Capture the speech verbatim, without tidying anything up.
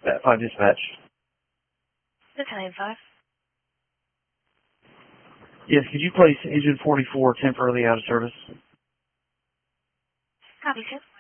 Bat five dispatch. Battalion five. Yes, could you place engine forty-four temporarily out of service? Copy, sir.